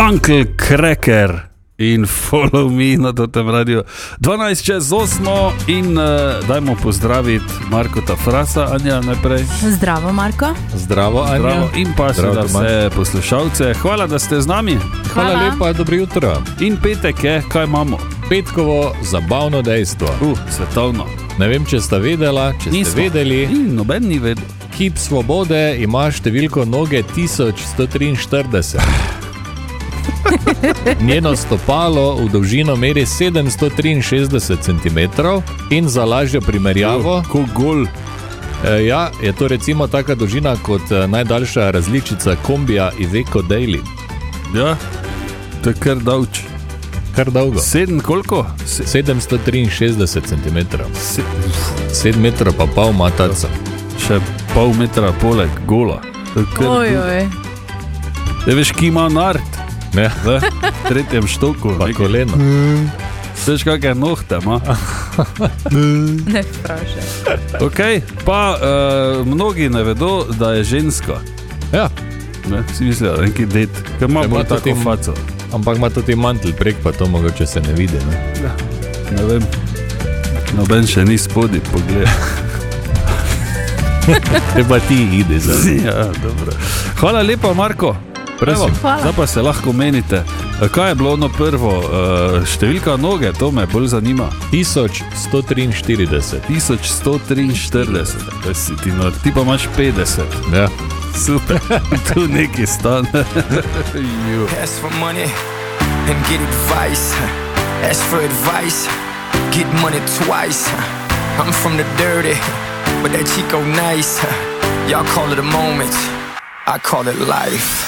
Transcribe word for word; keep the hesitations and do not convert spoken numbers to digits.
Uncle Cracker in Follow Me na tem radiju. dvanajst čez osmo in uh, dajmo pozdraviti Markota Frasa. Anja, najprej. Zdravo, Marko. Zdravo, Anja. Zdravo. In pa seveda vse poslušalce. Hvala, da ste z nami. Hvala, Hvala lepa, dobro jutro. In petek je, kaj imamo? Petkovo zabavno dejstvo. Uh, svetovno. Ne vem, če ste vedela, če ste Nismo. vedeli. In noben ni vedel. Kip Svobode ima številko noge tisoč sto triinštirideset. Njeno stopalo v dolžino meri sedemsto triinšestdeset centimetrov in za lažjo primerjavo, uh, ko gol. E, ja, je to recimo taka dolžina kot najdaljša različica kombija Iveco Daily. Ja, to je kar davč. Kar dolgo. Sedem koliko? Se... sedemsto triinšestdeset centimetrov. Se... sedem metrov pa pol mataca. Še pol metra poleg gola. Ojoj. Ne veš, ki ima nart. Ja. V tretjem štoku. Pa koleno. Veš, kakaj nohte ima. Ne vprašaj. Ok, pa uh, mnogi ne vedo, da je ženska. Ja. Ne, si mislijo, neki det, ker ima bolj tako tim... faco. Ampak ima tudi mantel prek, pa to mogoče se ne vidi. Ne, ja. Ne vem, noben še ni spodi, pogled. Te pa ti ide za zi. Ja, dobro. Hvala lepa, Marko. Evo, zdaj pa se lahko menite. Kaj je bilo ono prvo? Številka noge, to me bolj zanima. tisoč sto triinštirideset. tisoč sto triinštirideset. Si ti, no, ti pa imaš petdeset. Ja. Super. Tu neki stane. Ask for money and get advice. Ask for advice, get money twice. I'm from the dirty, but that Chico nice. Y'all call it a moment, I call it life.